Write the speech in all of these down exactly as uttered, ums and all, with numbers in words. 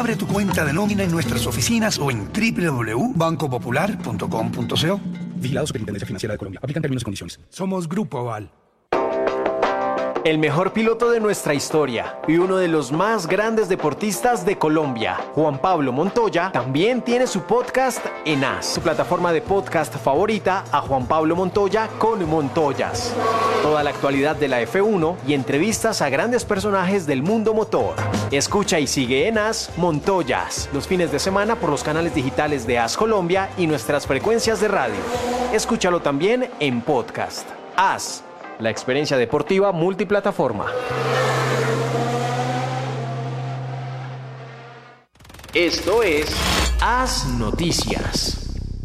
Abre tu cuenta de nómina en nuestras oficinas o en doble u doble u doble u punto banco popular punto com punto co. Vigilado Superintendencia Financiera de Colombia. Aplican términos y condiciones. Somos Grupo Aval. El mejor piloto de nuestra historia y uno de los más grandes deportistas de Colombia, Juan Pablo Montoya, también tiene su podcast en A S, su plataforma de podcast favorita, a Juan Pablo Montoya con Montoyas. Toda la actualidad de la F uno y entrevistas a grandes personajes del mundo motor. Escucha y sigue en A S Montoyas, los fines de semana por los canales digitales de A S Colombia y nuestras frecuencias de radio. Escúchalo también en podcast. A S, la experiencia deportiva multiplataforma. Esto es A S Noticias.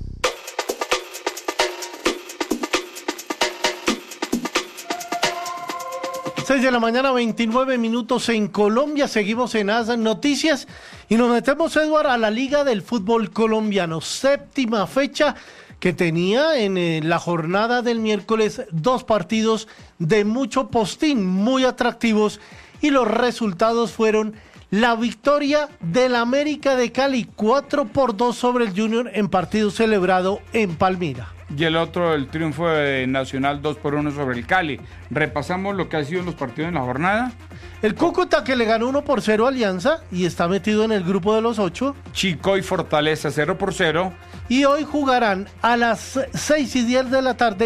seis de la mañana, veintinueve minutos en Colombia. Seguimos en A S Noticias y nos metemos, Eduardo, a la Liga del Fútbol Colombiano. Séptima fecha que tenía en eh, la jornada del miércoles dos partidos de mucho postín, muy atractivos, y los resultados fueron la victoria del América de Cali, cuatro por dos sobre el Junior en partido celebrado en Palmira. Y el otro, el triunfo de Nacional dos por uno sobre el Cali. Repasamos lo que ha sido los partidos en la jornada. El Cúcuta, que le ganó uno por cero a Alianza y está metido en el grupo de los ocho. Chico y Fortaleza cero por cero. Y hoy jugarán a las seis y diez de la tarde